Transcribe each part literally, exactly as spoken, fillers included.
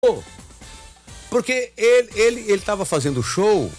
Porque ele ele ele estava fazendo show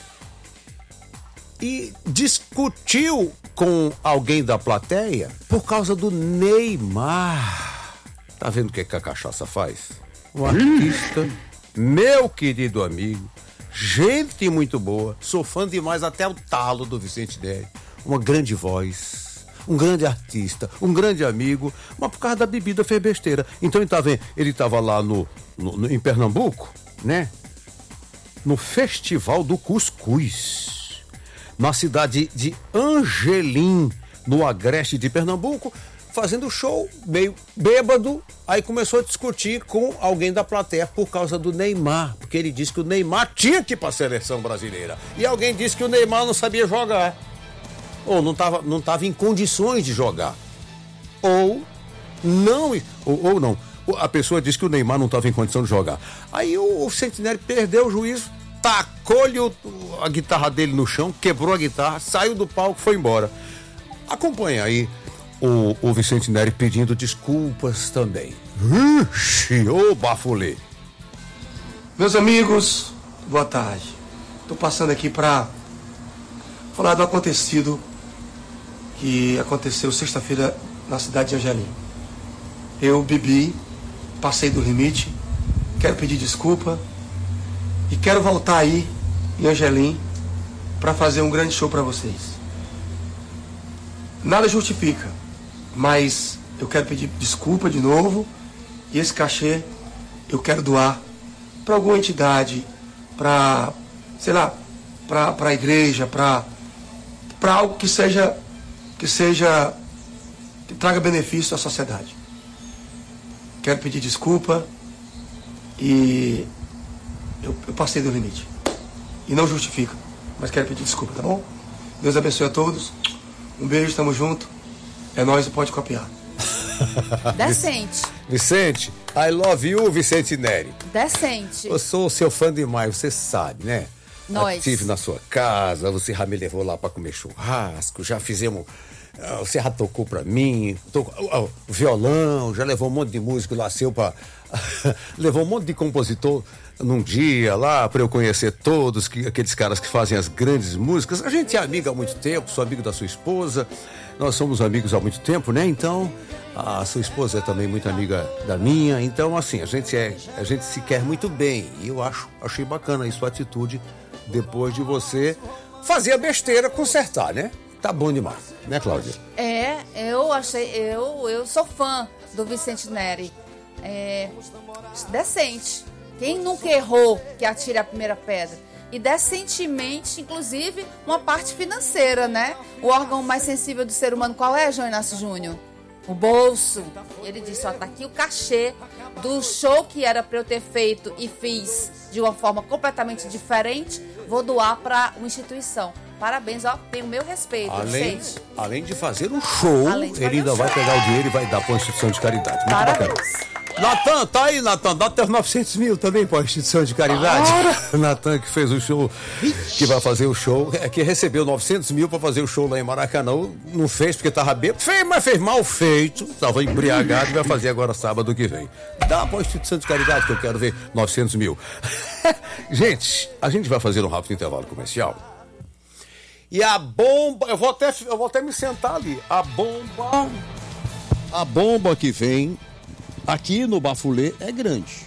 e discutiu com alguém da plateia por causa do Neymar. Tá vendo o que, que a cachaça faz? Um artista, meu querido amigo, gente muito boa, sou fã demais até o talo do Vicente Neri, uma grande voz, um grande artista, um grande amigo, mas por causa da bebida fez besteira. Então ele tava, ele tava lá no, no, no, em Pernambuco, né? No Festival do Cuscuz, na cidade de Angelim, no agreste de Pernambuco, fazendo show, meio bêbado, aí começou a discutir com alguém da plateia por causa do Neymar, porque ele disse que o Neymar tinha que ir para a seleção brasileira, e alguém disse que o Neymar não sabia jogar, ou não estava não tava em condições de jogar, ou não, ou, ou não, a pessoa disse que o Neymar não estava em condição de jogar. Aí o, o Vicente Neri perdeu o juízo, tacou-lhe o, a guitarra dele no chão, quebrou a guitarra, saiu do palco, foi embora. Acompanha aí o, o Vicente Neri pedindo desculpas também. Ixi, ô bafulê. Meus amigos, boa tarde. Estou passando aqui para falar do acontecido que aconteceu sexta-feira na cidade de Angelim. Eu bebi, passei do limite, quero pedir desculpa e quero voltar aí em Angelim para fazer um grande show para vocês. Nada justifica, mas eu quero pedir desculpa de novo e esse cachê eu quero doar para alguma entidade, para, sei lá, para a igreja, para para algo que seja que seja que traga benefício à sociedade. Quero pedir desculpa e eu, eu passei do limite. E não justifica, mas quero pedir desculpa, tá bom? Deus abençoe a todos. Um beijo, tamo junto. É nóis e pode copiar. Decente. Vicente, I love you, Vicente Neri. Decente. Eu sou seu fã demais, você sabe, né? Nós. Estive na sua casa, você já me levou lá pra comer churrasco, já fizemos... Você já tocou pra mim, tocou, uh, uh, violão, já levou um monte de músico lá seu pra... levou um monte de compositor num dia lá pra eu conhecer todos, que, aqueles caras que fazem as grandes músicas. A gente é amigo há muito tempo, sou amigo da sua esposa, nós somos amigos há muito tempo, né? Então, a sua esposa é também muito amiga da minha, então assim, a gente, é, a gente se quer muito bem. E eu acho, achei bacana aí sua atitude depois de você fazer a besteira, consertar, né? Tá bom demais, né, Cláudia? É, eu achei, eu, eu sou fã do Vicente Neri. É, decente. Quem nunca errou que atire a primeira pedra? E decentemente, inclusive, uma parte financeira, né? O órgão mais sensível do ser humano, qual é, João Inácio Júnior? O bolso. E ele disse, ó, tá aqui o cachê do show que era pra eu ter feito e fiz de uma forma completamente diferente, vou doar pra uma instituição. Parabéns, ó, tem o meu respeito, além, Vicente. além de fazer um show, fazer ele ainda um vai show. pegar o dinheiro e vai dar pra uma instituição de caridade. Muito Parabéns. bacana. Natan, tá aí, Natan, dá até novecentos mil também pra instituição de caridade. Natan que fez o show, que vai fazer o show, é, que recebeu novecentos mil pra fazer o show lá em Maracanã, não fez porque tava bêbado, fez, mas fez mal feito, tava embriagado e vai fazer agora sábado que vem. Dá pra instituição de caridade que eu quero ver novecentos mil. Gente, a gente vai fazer um rápido intervalo comercial. E a bomba, eu vou até, eu vou até me sentar ali, a bomba, a bomba que vem aqui no Bafulê é grande.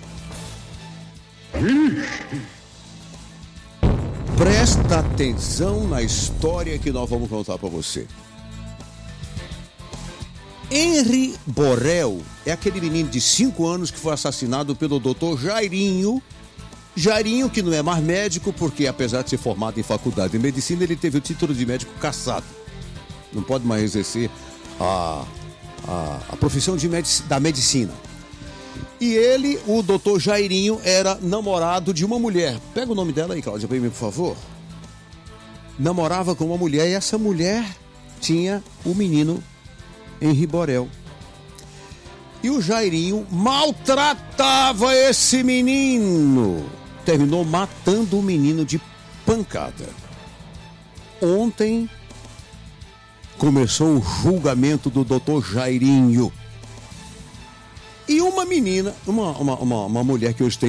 Presta atenção na história que nós vamos contar para você. Henry Borel é aquele menino de cinco anos que foi assassinado pelo doutor Jairinho. Jairinho, que não é mais médico, porque apesar de ser formado em faculdade de medicina, ele teve o título de médico cassado. Não pode mais exercer a, a, a profissão de medic, da medicina. E ele, o doutor Jairinho, era namorado de uma mulher. Pega o nome dela aí, Cláudia, para mim, por favor. Namorava com uma mulher e essa mulher tinha o menino Henry Borel. E o Jairinho maltratava esse menino. Terminou matando o menino de pancada. Ontem começou o julgamento do doutor Jairinho. E uma menina, uma, uma, uma, uma mulher que hoje tem